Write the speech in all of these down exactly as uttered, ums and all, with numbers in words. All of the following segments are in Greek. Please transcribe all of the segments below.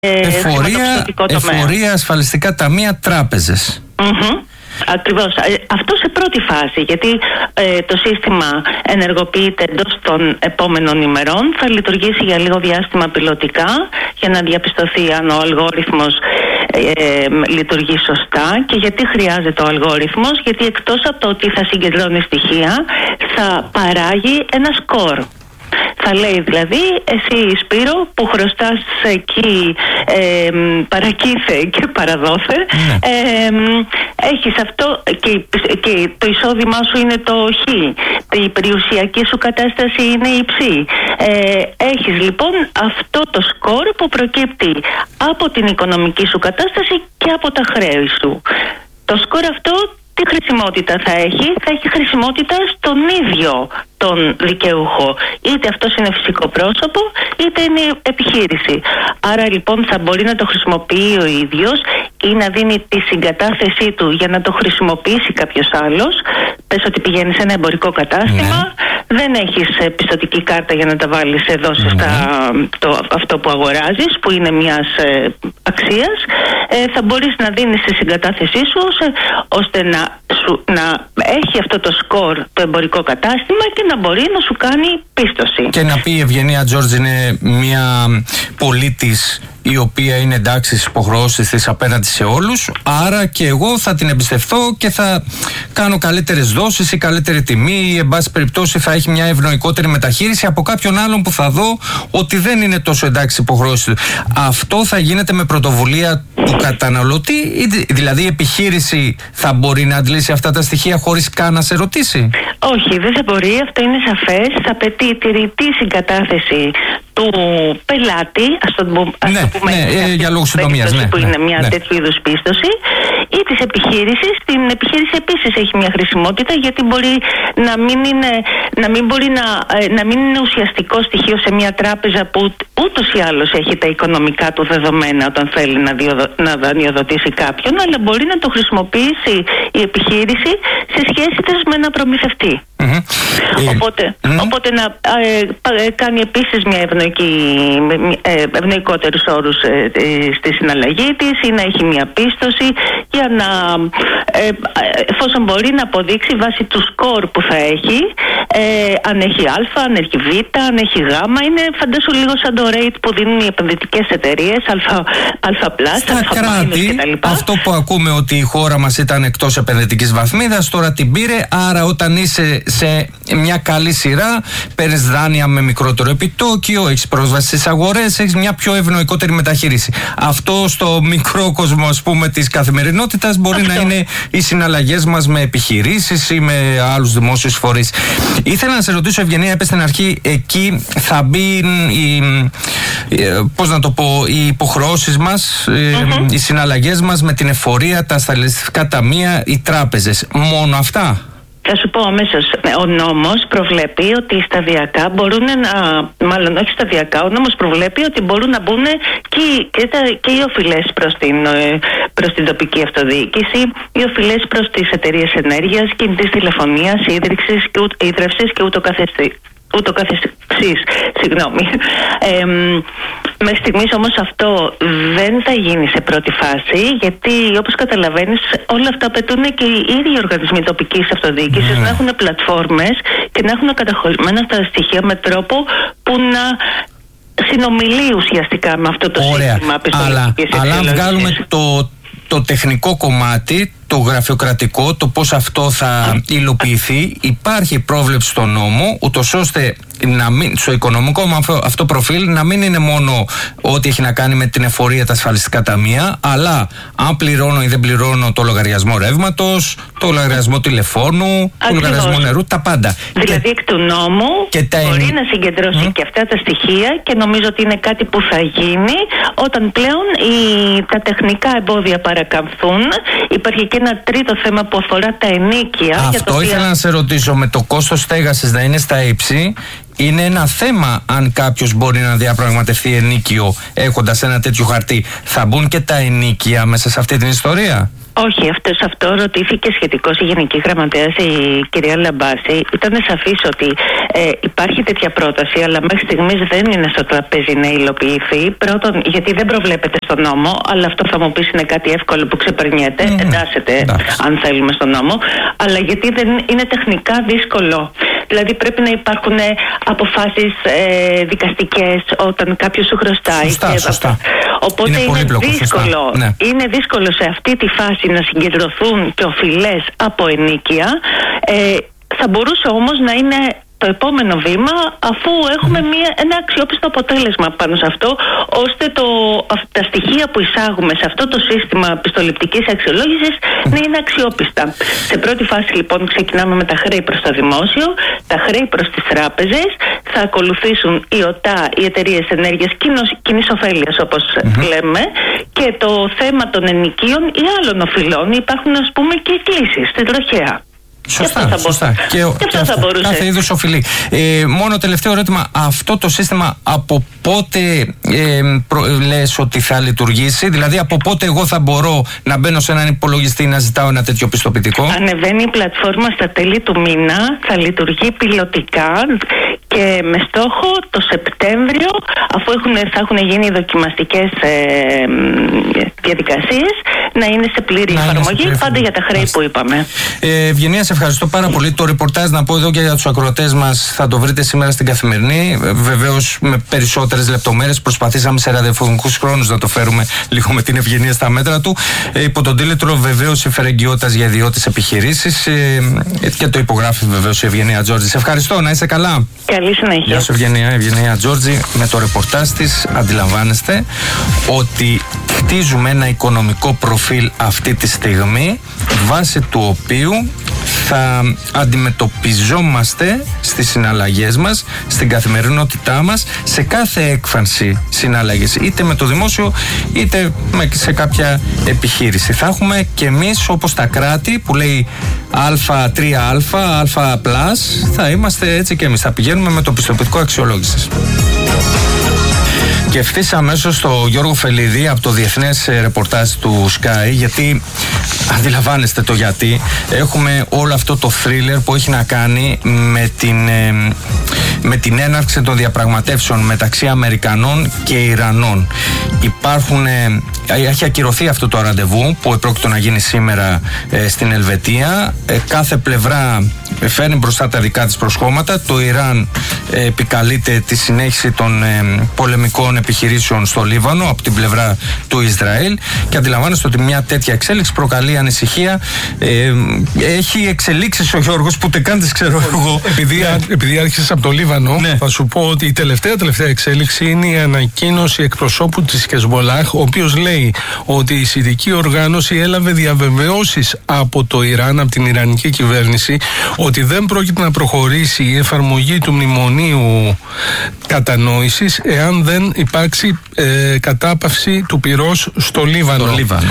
εφορία, εφορία, ασφαλιστικά ταμεία, τράπεζες. Mm-hmm. Ακριβώς. Αυτό σε πρώτη φάση, γιατί ε, το σύστημα ενεργοποιείται εντός των επόμενων ημερών, θα λειτουργήσει για λίγο διάστημα πιλωτικά για να διαπιστωθεί αν ο αλγόριθμος ε, ε, λειτουργεί σωστά. Και γιατί χρειάζεται ο αλγόριθμος? Γιατί εκτός από το ότι θα συγκεντρώνει στοιχεία, θα παράγει ένα σκορ. Θα λέει δηλαδή, εσύ Σπύρο που χρωστάς εκεί ε, παρακήθε και παραδόθε, ναι. ε, έχεις αυτό και, και το εισόδημά σου είναι το χ, η περιουσιακή σου κατάσταση είναι υψή. Ε, έχεις λοιπόν αυτό το σκορ που προκύπτει από την οικονομική σου κατάσταση και από τα χρέη σου. Το σκορ αυτό τι χρησιμότητα θα έχει? Θα έχει χρησιμότητα στον ίδιο τον δικαιούχο. Είτε αυτός είναι φυσικό πρόσωπο, είτε είναι επιχείρηση. Άρα λοιπόν θα μπορεί να το χρησιμοποιεί ο ίδιος ή να δίνει τη συγκατάθεσή του για να το χρησιμοποιήσει κάποιος άλλος. Πες ότι πηγαίνεις σε ένα εμπορικό κατάστημα, ναι. δεν έχεις πιστωτική κάρτα για να τα βάλεις εδώ σωστά, ναι. το, αυτό που αγοράζεις, που είναι μιας ε, αξίας, ε, θα μπορείς να δίνεις τη συγκατάθεσή σου ώστε, ώστε να, σου, να έχει αυτό το σκορ το εμπορικό κατάστημα και να μπορεί να σου κάνει πίστοση. Και να πει η Ευγενία Τζόρτζ είναι μια πολίτης η οποία είναι εντάξει στις υποχρεώσεις της απέναντι σε όλους, άρα και εγώ θα την εμπιστευτώ και θα κάνω καλύτερες δόσεις ή καλύτερη τιμή ή εν πάση περιπτώσει θα έχει μια ευνοϊκότερη μεταχείριση από κάποιον άλλον που θα δω ότι δεν είναι τόσο εντάξει στις υποχρεώσεις του. Αυτό θα γίνεται με πρωτοβουλία του καταναλωτή, δηλαδή η επιχείρηση θα μπορεί να αντλήσει αυτά τα στοιχεία χωρίς καν να σε ρωτήσει? Όχι, δεν θα μπορεί, αυτό είναι σαφές. Θα απαιτεί τη ρητή συγκατάθεση του πελάτη, ας το, ας ναι, το πούμε, ναι, ε, για λόγους συντομίας, ναι, που ναι, είναι μια ναι. τέτοιου είδους πίστοση, ή της επιχείρησης. Την επιχείρηση επίσης έχει μια χρησιμότητα, γιατί μπορεί να μην είναι, να μην μπορεί να, να μην είναι ουσιαστικό στοιχείο σε μια τράπεζα που ούτως ή άλλως έχει τα οικονομικά του δεδομένα όταν θέλει να, διοδο, να δανειοδοτήσει κάποιον, αλλά μπορεί να το χρησιμοποιήσει η επιχείρηση σε σχέση της με ένα προμηθευτή. Mm-hmm. Οπότε, mm-hmm. οπότε να ε, κάνει επίσης μια ευνοϊκή, ε, ευνοϊκότερους όρους ε, ε, στη συναλλαγή της, ή να έχει μια πίστοση για να, ε, εφόσον μπορεί να αποδείξει βάσει του σκορ που θα έχει, ε, αν έχει α, αν έχει β, αν έχει γ. Είναι φαντάσου λίγο σαν το rate που δίνουν οι επενδυτικές εταιρείες, α, α+, στα α, κράτη, αυτό που ακούμε ότι η χώρα μας ήταν εκτός επενδυτικής βαθμίδας, τώρα την πήρε, άρα όταν είσαι σε μια καλή σειρά, παίρνεις δάνεια με μικρότερο επιτόκιο, έχεις πρόσβαση στις αγορές, έχεις μια πιο ευνοϊκότερη μεταχείριση. Αυτό στο μικρό κόσμο, ας πούμε, της καθημερινότητας μπορεί αυτό να είναι οι συναλλαγές μας με επιχειρήσεις ή με άλλους δημόσιους φορείς. Ήθελα να σε ρωτήσω, Ευγενία, είπες στην αρχή, εκεί θα μπει η, πώς να το πω, οι υποχρεώσεις μας, mm-hmm. οι συναλλαγές μας με την εφορία, τα ασφαλιστικά ταμεία, οι τράπεζες. Μόνο αυτά? Θα σου πω αμέσως, ο νόμος προβλέπει ότι σταδιακά μπορούν να, μάλλον όχι σταδιακά, ο νόμος προβλέπει ότι μπορούν να μπουν και, και, τα, και οι οφειλές προς την, προς την τοπική αυτοδιοίκηση, οι οφειλές προς τις εταιρείες ενέργειας, κινητής τηλεφωνίας, ίδρυξης και, ίδρυυσης και ούτω καθεστή. ούτω καθεξής, συγγνώμη. Ε, μέχρι στιγμής όμως αυτό δεν θα γίνει σε πρώτη φάση, γιατί όπως καταλαβαίνεις όλα αυτά απαιτούν και οι ίδιοι οργανισμοί τοπικής αυτοδιοίκησης mm. να έχουν πλατφόρμες και να έχουν καταχωρημένα τα στοιχεία με τρόπο που να συνομιλεί ουσιαστικά με αυτό το Ωραία. σύστημα πιστοληπτικής εξελογής. Αλλά αν βγάλουμε το, το τεχνικό κομμάτι, το γραφειοκρατικό, το πώς αυτό θα υλοποιηθεί, υπάρχει πρόβλεψη στο νόμο, ούτως ώστε να μην, στο οικονομικό μου αυτό, αυτό προφίλ να μην είναι μόνο ό,τι έχει να κάνει με την εφορία, τα ασφαλιστικά ταμεία, αλλά αν πληρώνω ή δεν πληρώνω το λογαριασμό ρεύματος, το λογαριασμό τηλεφώνου, ακριβώς. το λογαριασμό νερού, τα πάντα. Δηλαδή εκ του νόμου και τα... μπορεί να συγκεντρώσει mm. και αυτά τα στοιχεία, και νομίζω ότι είναι κάτι που θα γίνει όταν πλέον οι, τα τεχνικά εμπόδια παρακαμφθούν. Υπάρχει και ένα τρίτο θέμα που αφορά τα ενίκια. Αυτό για το οποίο... ήθελα να σε ρωτήσω, με το κόστος στέγασης να είναι στα ύψη, είναι ένα θέμα αν κάποιος μπορεί να διαπραγματευτεί ενίκιο έχοντας ένα τέτοιο χαρτί. Θα μπουν και τα ενίκια μέσα σε αυτή την ιστορία? Όχι, αυτό, αυτό ρωτήθηκε σχετικώς η Γενική Γραμματέας, η κυρία Λαμπάση. Ήταν σαφής ότι ε, υπάρχει τέτοια πρόταση, αλλά μέχρι στιγμής δεν είναι στο τραπέζι να υλοποιηθεί. Πρώτον, γιατί δεν προβλέπεται στο νόμο, αλλά αυτό θα μου πεις είναι κάτι εύκολο που ξεπερνιέται, mm. εντάσσεται mm. αν θέλουμε στο νόμο, αλλά γιατί δεν είναι τεχνικά δύσκολο. Δηλαδή πρέπει να υπάρχουν αποφάσεις ε, δικαστικές όταν κάποιος σου χρωστάει. Σωστά, και σωστά. Οπότε είναι, είναι, πολύπλοκο, δύσκολο, ναι. είναι δύσκολο σε αυτή τη φάση να συγκεντρωθούν και οφειλές από ενίκεια. Ε, θα μπορούσε όμως να είναι το επόμενο βήμα, αφού έχουμε μια, ένα αξιόπιστο αποτέλεσμα πάνω σε αυτό, ώστε το, τα στοιχεία που εισάγουμε σε αυτό το σύστημα πιστοληπτικής αξιολόγησης να είναι αξιόπιστα. Σε πρώτη φάση λοιπόν ξεκινάμε με τα χρέη προς το δημόσιο, τα χρέη προς τις τράπεζες, θα ακολουθήσουν οι ΟΤΑ, οι εταιρείες ενέργειας κοινής ωφέλειας όπως mm-hmm. λέμε, και το θέμα των ενοικίων ή άλλων οφειλών. Υπάρχουν ας πούμε και κλήσεις στην τροχέα. Σωστά, και σωστά. Και, και, και, και αυτό, θα κάθε είδους οφειλή. Ε, μόνο τελευταίο ερώτημα, αυτό το σύστημα από πότε ε, προ, λες ότι θα λειτουργήσει, δηλαδή από πότε εγώ θα μπορώ να μπαίνω σε έναν υπολογιστή να ζητάω ένα τέτοιο πιστοποιητικό? Ανεβαίνει η πλατφόρμα στα τέλη του μήνα, θα λειτουργεί πιλωτικά και με στόχο το Σεπτέμβριο, αφού έχουν, θα έχουν γίνει δοκιμαστικές ε, διαδικασίες, να είναι σε πλήρη να εφαρμογή, σε πάντα για τα χρέη Άστε. που είπαμε. Ε, Ευγενία, σε ευχαριστώ πάρα πολύ. Το ρεπορτάζ, να πω εδώ και για τους ακροατές μας, θα το βρείτε σήμερα στην Καθημερινή. Βεβαίως με περισσότερες λεπτομέρειες. Προσπαθήσαμε σε ραδιοφωνικούς χρόνους να το φέρουμε λίγο με την Ευγενία στα μέτρα του. Ε, υπό τον τίτλο βεβαίως η φερεγγιότητας για ιδιώτες επιχειρήσεις. Ε, και το υπογράφει βεβαίως η Ευγενία Τζόρτζη. Σε ευχαριστώ, να είσαι καλά. Καλή συνέχεια. Γεια σου, Ευγενία. Ευγενία Τζόρτζη, με το ρεπορτάζ της αντιλαμβάνεστε ότι χτίζουμε ένα οικονομικό προφίλ αυτή τη στιγμή, βάσει του οποίου θα αντιμετωπιζόμαστε στις συναλλαγές μας, στην καθημερινότητά μας, σε κάθε έκφανση συναλλαγής, είτε με το δημόσιο είτε σε κάποια επιχείρηση. Θα έχουμε και εμείς, όπως τα κράτη που λέει Α τρία Α, Α πλας, θα είμαστε έτσι και εμείς. Θα πηγαίνουμε με το πιστοποιητικό αξιολόγησης. Και ευθύς αμέσως στο Γιώργο Φελίδη από το διεθνές ρεπορτάζ του Sky, γιατί αντιλαμβάνεστε το γιατί. Έχουμε όλο αυτό το θρίλερ που έχει να κάνει με την, με την έναρξη των διαπραγματεύσεων μεταξύ Αμερικανών και Ιρανών. Υπάρχουν, έχει ακυρωθεί αυτό το ραντεβού που επρόκειτο να γίνει σήμερα ε, στην Ελβετία. Ε, κάθε πλευρά φέρνει μπροστά τα δικά της προσχώματα. Το Ιράν ε, επικαλείται τη συνέχιση των ε, πολεμικών επιχειρήσεων στο Λίβανο από την πλευρά του Ισραήλ, και αντιλαμβάνεστε ότι μια τέτοια εξέλιξη προκαλεί ανησυχία. Ε, έχει εξελίξεις ο Γιώργος που ούτε καν τις ξέρω εγώ. Επειδή, επειδή άρχισες από το Λίβανο, ναι. θα σου πω ότι η τελευταία τελευταία εξέλιξη είναι η ανακοίνωση εκπροσώπου της Χεσμολάχ, ο οποίος λέει ότι η Σιητική οργάνωση έλαβε διαβεβαιώσεις από το Ιράν, από την Ιρανική κυβέρνηση, ότι δεν πρόκειται να προχωρήσει η εφαρμογή του μνημονίου κατανόησης εάν δεν υπάρξει ε, κατάπαυση του πυρός στο Λίβανο. Το Λίβανο.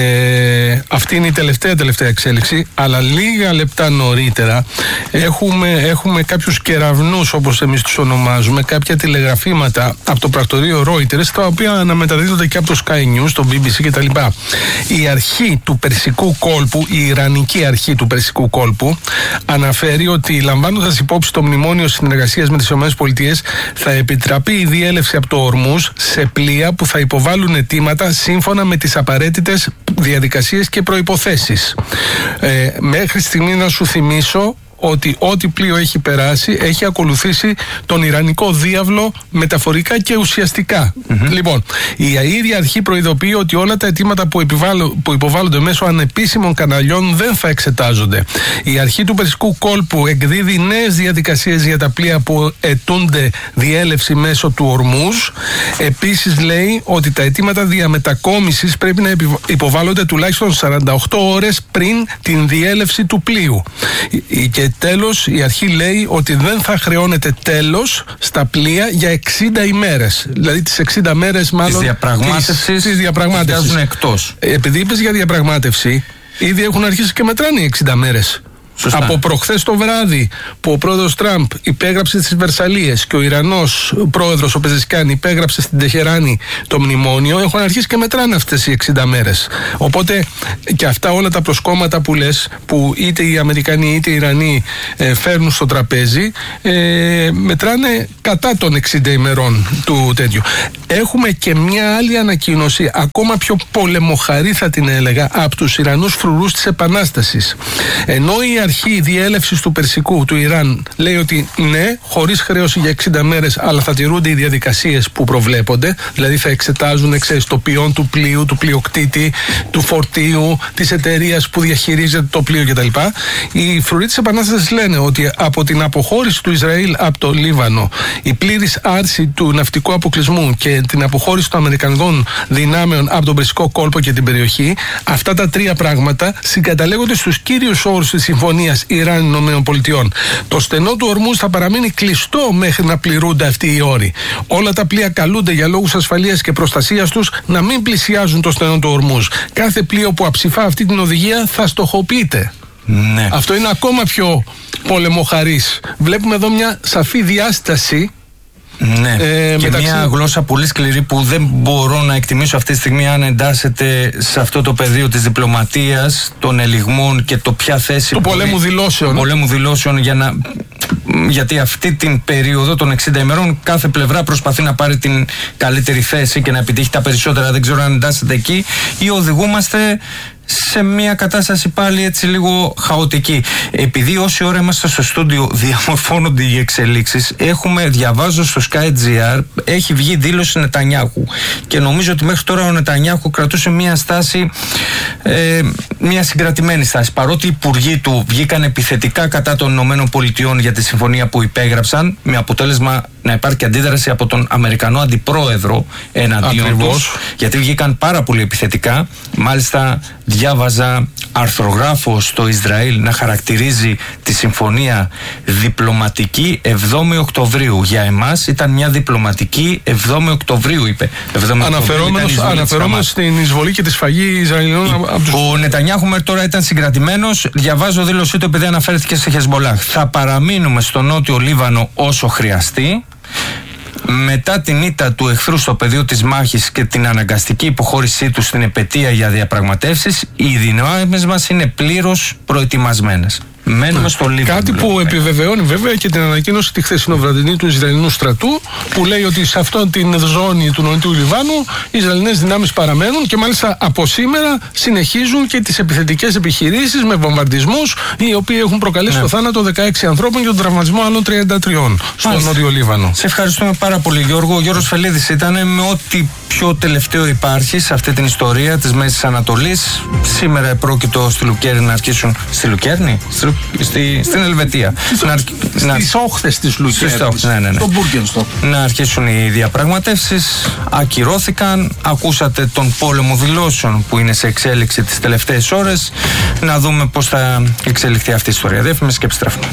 Ε, αυτή είναι η τελευταία τελευταία εξέλιξη, αλλά λίγα λεπτά νωρίτερα έχουμε, έχουμε κάποιους κεραυνούς, όπως εμείς τους ονομάζουμε, κάποια τηλεγραφήματα από το πρακτορείο Reuters, τα οποία αναμεταδίδονται και από το Sky News, το μπι μπι σι κτλ. Η αρχή του Περσικού κόλπου, η Ιρανική αρχή του Περσικού κόλπου, αναφέρει ότι λαμβάνοντας υπόψη το μνημόνιο συνεργασίας με τις ΗΠΑ, θα επιτραπεί η διέλευση από το Ορμούζ σε πλοία που θα υποβάλουν αιτήματα σύμφωνα με τις απαραίτητες διαδικασίες και προϋποθέσεις. Ε, μέχρι στιγμή να σου θυμίσω ότι ό,τι πλοίο έχει περάσει έχει ακολουθήσει τον Ιρανικό διάβλο μεταφορικά και ουσιαστικά. Mm-hmm. Λοιπόν, η ίδια αρχή προειδοποιεί ότι όλα τα αιτήματα που, που υποβάλλονται μέσω ανεπίσημων καναλιών δεν θα εξετάζονται. Η αρχή του Περσικού κόλπου εκδίδει νέες διαδικασίες για τα πλοία που αιτούνται διέλευση μέσω του Ορμούζ. Επίσης λέει ότι τα αιτήματα διαμετακόμισης πρέπει να υποβάλλονται τουλάχιστον σαράντα οκτώ ώρες πριν την διέλευση του πλοίου. Και τέλος, η αρχή λέει ότι δεν θα χρεώνεται τέλος στα πλοία για εξήντα ημέρες. Δηλαδή τις εξήντα μέρες μάλλον της διαπραγμάτευσης, της διαπραγμάτευσης. Εκτός. Επειδή είπες για διαπραγμάτευση, ήδη έχουν αρχίσει και μετράνε οι εξήντα μέρες. Σωστά. Από προχθές το βράδυ που ο πρόεδρος Τραμπ υπέγραψε στις Βερσαλίες και ο Ιρανός πρόεδρος ο Πεζεσκάν υπέγραψε στην Τεχεράνη το μνημόνιο, έχουν αρχίσει και μετράνε αυτές οι εξήντα μέρες. Οπότε και αυτά όλα τα προσκόμματα που λες, που είτε οι Αμερικανοί είτε οι Ιρανοί ε, φέρνουν στο τραπέζι, ε, μετράνε κατά των εξήντα ημερών του τέτοιου. Έχουμε και μια άλλη ανακοίνωση, ακόμα πιο πολεμοχαρή θα την έλεγα, από τους Ιρανούς φρουρούς της Επανάστασης. Ενώ η αρχή διέλευσης του Περσικού, του Ιράν, λέει ότι ναι, χωρίς χρέωση για εξήντα μέρες, αλλά θα τηρούνται οι διαδικασίες που προβλέπονται, δηλαδή θα εξετάζουν, ξέρεις, το ποιόν του πλοίου, του πλειοκτήτη, του φορτίου, της εταιρείας που διαχειρίζεται το πλοίο κτλ. Οι φρουροί της Επανάστασης λένε ότι από την αποχώρηση του Ισραήλ από το Λίβανο, η πλήρης άρση του ναυτικού αποκλεισμού και την αποχώρηση των Αμερικανικών δυνάμεων από τον Περσικό κόλπο και την περιοχή, αυτά τα τρία πράγματα συγκαταλέγονται στους κύριους όρους της συμφωνίας Ιράν-Ηνωμένων Πολιτειών. Το στενό του Ορμούζ θα παραμείνει κλειστό μέχρι να πληρούνται αυτοί οι όροι. Όλα τα πλοία καλούνται για λόγους ασφαλείας και προστασίας τους να μην πλησιάζουν το στενό του Ορμούζ. Κάθε πλοίο που αψηφά αυτή την οδηγία θα στοχοποιείται. Ναι. Αυτό είναι ακόμα πιο πολεμοχαρής. Βλέπουμε εδώ μια σαφή διάσταση. Ναι, ε, και μεταξύ... μια γλώσσα πολύ σκληρή που δεν μπορώ να εκτιμήσω αυτή τη στιγμή αν εντάσσεται σε αυτό το πεδίο της διπλωματίας, των ελιγμών και το ποια θέση... Του πολέμου δηλώσεων. Πολέμου δηλώσεων για να... Γιατί αυτή την περίοδο των εξήντα ημερών κάθε πλευρά προσπαθεί να πάρει την καλύτερη θέση και να επιτύχει τα περισσότερα. Δεν ξέρω αν εντάσσεται εκεί ή οδηγούμαστε σε μια κατάσταση πάλι έτσι λίγο χαοτική. Επειδή όση ώρα είμαστε στο στούντιο διαμορφώνονται οι εξελίξεις, έχουμε, διαβάζω στο Sky.gr, έχει βγει δήλωση Νετανιάχου και νομίζω ότι μέχρι τώρα ο Νετανιάχου κρατούσε μια στάση, ε, μια συγκρατημένη στάση, παρότι οι υπουργοί του βγήκαν επιθετικά κατά των ΗΠΑ για τη συμφωνία που υπέγραψαν, με αποτέλεσμα να υπάρχει και αντίδραση από τον Αμερικανό αντιπρόεδρο εναντίον τους, γιατί βγήκαν πάρα πολύ επιθετικά. Μάλιστα διάβαζα αρθρογράφο στο Ισραήλ να χαρακτηρίζει τη συμφωνία διπλωματική εβδόμη Οκτωβρίου. Για εμάς ήταν μια διπλωματική εβδόμη Οκτωβρίου, είπε. Αναφερόμενος, αναφερόμενος στην εισβολή και τη σφαγή Ισραηλινών από τους... Ο Νετανιάχου μέχρι τώρα ήταν συγκρατημένος. Διαβάζω δήλωσή του επειδή αναφέρθηκε σε Χεσμολάχ. Θα παραμείνουμε στο νότιο Λίβανο όσο χρειαστεί. Μετά την ήττα του εχθρού στο πεδίο της μάχης και την αναγκαστική υποχώρησή του στην επετεία για διαπραγματεύσεις, οι δυνάμεις μας είναι πλήρως προετοιμασμένες. Μένουμε στο Λίβανο. Κάτι που επιβεβαιώνει βέβαια και την ανακοίνωση τη χθεσινοβραδινή του Ισραηλινού στρατού, που λέει ότι σε αυτήν την ζώνη του νοτιού Λιβάνου οι Ισραηλινές δυνάμεις παραμένουν και μάλιστα από σήμερα συνεχίζουν και τις επιθετικές επιχειρήσεις με βομβαρδισμούς, οι οποίοι έχουν προκαλέσει ναι. το θάνατο δεκαέξι ανθρώπων και τον τραυματισμό άλλων τριάντα τρία στο Μάλιστα. νότιο Λίβανο. Σε ευχαριστούμε πάρα πολύ, Γιώργο. Ο Γιώργος Φελίδης ήταν με ό,τι πιο τελευταίο υπάρχει σε αυτή την ιστορία της Μέσης Ανατολής. Σήμερα επρόκειτο στη Λουκέρνη να αρχίσουν. Στη Λουκέρνη? Στη, στην Ελβετία. Στις όχθες της Λουκέρνης, ναι, ναι, ναι. στο Μπουργκενστοκ. Να αρχίσουν οι διαπραγματεύσεις. Ακυρώθηκαν. Ακούσατε τον πόλεμο δηλώσεων που είναι σε εξέλιξη τις τελευταίες ώρες. Να δούμε πώς θα εξελιχθεί αυτή η ιστορία. Διαφήμιση και επιστρέφουμε.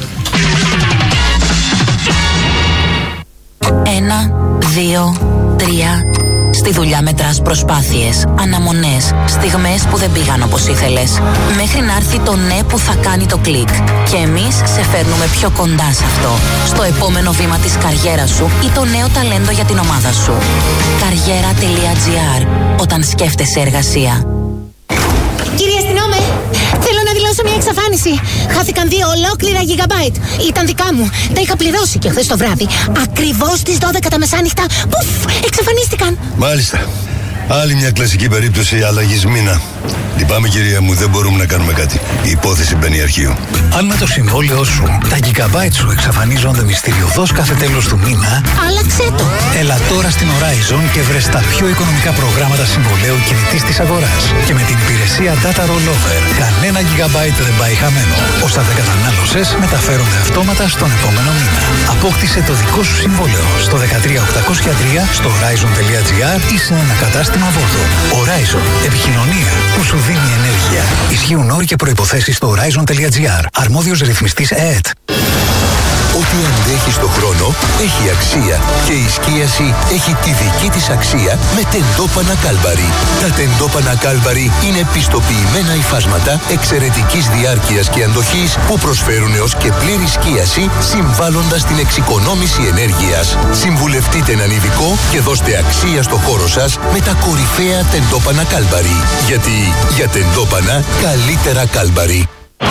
Ένα, δύο, τρία. Στη δουλειά μετράς προσπάθειες, αναμονές, στιγμές που δεν πήγαν όπως ήθελες. Μέχρι να έρθει το ναι που θα κάνει το κλικ. Και εμείς σε φέρνουμε πιο κοντά σε αυτό. Στο επόμενο βήμα της καριέρας σου ή το νέο ταλέντο για την ομάδα σου. Καριέρα τελεία τζι άρ. Όταν σκέφτεσαι εργασία. Κύριε αστυνόμε, θέλω να δηλώσω μια εξαφάνιση. Χάθηκαν δύο ολόκληρα gigabyte. Ήταν δικά μου. Τα είχα πληρώσει και χθες το βράδυ. Ακριβώς στις δώδεκα τα μεσάνυχτα. Πουφ, εξαφανίστηκαν. Μάλιστα. Άλλη μια κλασική περίπτωση αλλαγής μήνα. Λυπάμαι, κυρία μου, δεν μπορούμε να κάνουμε κάτι. Η υπόθεση μπαίνει αρχείο. Αν με το συμβόλαιό σου τα gigabyte σου εξαφανίζονται μυστηριωδώς κάθε τέλος του μήνα, άλλαξε το. Έλα τώρα στην Horizon και βρες τα πιο οικονομικά προγράμματα συμβολέου κινητής της αγοράς. Και με την υπηρεσία Data Rollover, κανένα gigabyte δεν πάει χαμένο. Όσα δεν κατανάλωσες, μεταφέρονται αυτόματα στον επόμενο μήνα. Απόκτησε το δικό σου συμβόλαιο στο δεκατρία οκτακόσια τρία, στο horizon τελεία τζι άρ ή σε ένα κατάστημα Vodafone. Horizon. Επικοινωνία που σου δίνει ενέργεια. Ισχύουν όροι και προϋποθέσεις στο horizon τελεία τζι άρ. Αρμόδιος ρυθμιστής ΕΕΤ. Ό,τι αντέχει στο χρόνο έχει αξία και η σκίαση έχει τη δική της αξία με τεντόπανα Κάλμπαρι. Τα τεντόπανα Κάλμπαρι είναι πιστοποιημένα υφάσματα εξαιρετικής διάρκειας και αντοχής που προσφέρουν έως και πλήρη σκίαση, συμβάλλοντας στην εξοικονόμηση ενέργειας. Συμβουλευτείτε έναν ειδικό και δώστε αξία στο χώρο σας με τα κορυφαία τεντόπανα Κάλμπαρι. Γιατί για τεντόπανα καλύτερα Κάλμπαρι.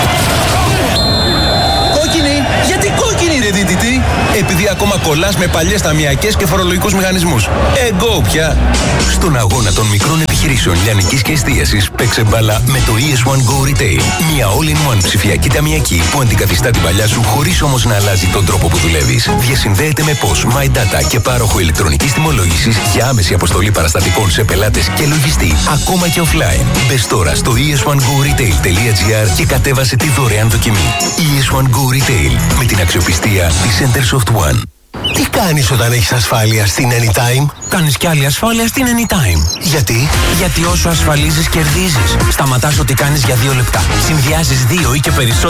Κόκκινη! Γιατί κόκκινη ρε δίτητη? Επειδή ακόμα κολλάς με παλιές ταμιακές και φορολογικούς μηχανισμούς. Εγκό πια! Στον αγώνα των μικρών επιχειρήσεων λιανικής και εστίασης παίξε μπάλα με το ι ες One Go Retail. Μια all-in-one ψηφιακή ταμιακή που αντικαθιστά την παλιά σου χωρίς όμως να αλλάζει τον τρόπο που δουλεύεις. Διασυνδέεται με P O S, MyData και πάροχο ηλεκτρονικής τιμολόγησης για άμεση αποστολή παραστατικών σε πελάτες και λογιστή, ακόμα και offline. Μπες τώρα στο ι ες one go retail τελεία τζι άρ και κατέβασε τη δωρεάν δοκιμή. ι ες One Go Retail με την αξιοπιστία της Centersoft One. Τι κάνεις όταν έχεις ασφάλεια στην Anytime? Κάνεις κι άλλη ασφάλεια στην Anytime. Γιατί? Γιατί όσο ασφαλίζεις κερδίζεις. Σταματάς ό,τι κάνεις για δύο λεπτά. Συνδυάζεις δύο ή και περισσότερο